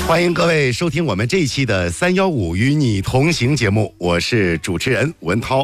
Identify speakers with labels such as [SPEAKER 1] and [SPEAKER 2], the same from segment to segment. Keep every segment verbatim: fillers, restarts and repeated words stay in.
[SPEAKER 1] 欢迎各位收听我们这一期的三一五与你同行节目，我是主持人文涛。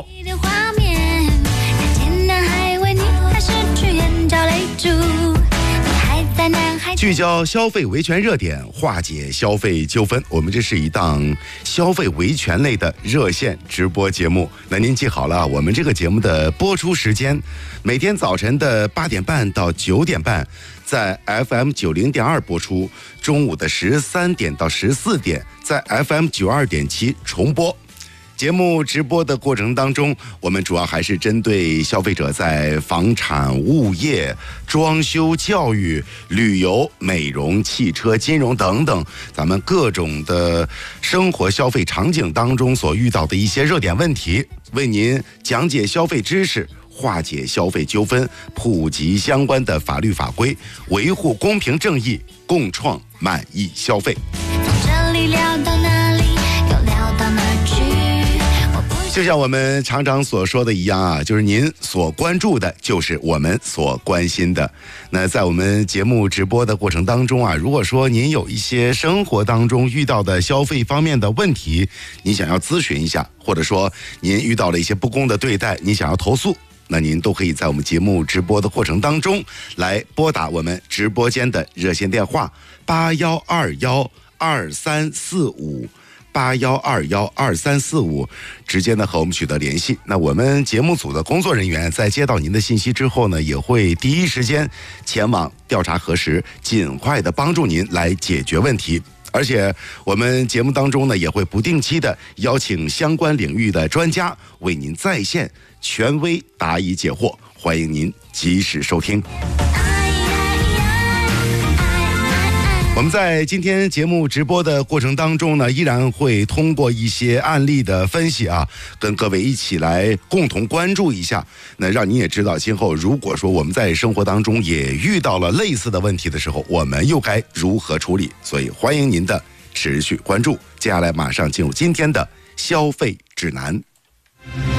[SPEAKER 1] 聚焦消费维权热点，化解消费纠纷，我们这是一档消费维权类的热线直播节目。那您记好了，我们这个节目的播出时间，每天早晨的八点半到九点半在 F M 九零点二播出，中午的十三点到十四点在 F M 九二点七重播。节目直播的过程当中，我们主要还是针对消费者在房产、物业、装修、教育、旅游、美容、汽车、金融等等，咱们各种的生活消费场景当中所遇到的一些热点问题，为您讲解消费知识，化解消费纠纷，普及相关的法律法规，维护公平正义，共创满意消费。从这里聊到哪里，又聊到哪儿去？就像我们常常所说的一样啊，就是您所关注的就是我们所关心的。那在我们节目直播的过程当中啊，如果说您有一些生活当中遇到的消费方面的问题，你想要咨询一下，或者说您遇到了一些不公的对待，你想要投诉，那您都可以在我们节目直播的过程当中来拨打我们直播间的热线电话八幺二幺二三四五。八幺二幺二三四五，直接呢和我们取得联系。那我们节目组的工作人员在接到您的信息之后呢，也会第一时间前往调查核实，尽快的帮助您来解决问题。而且我们节目当中呢，也会不定期的邀请相关领域的专家为您在线权威答疑解惑，欢迎您及时收听。我们在今天节目直播的过程当中呢，依然会通过一些案例的分析啊，跟各位一起来共同关注一下，那让你也知道今后如果说我们在生活当中也遇到了类似的问题的时候，我们又该如何处理。所以欢迎您的持续关注。接下来马上进入今天的消费指南。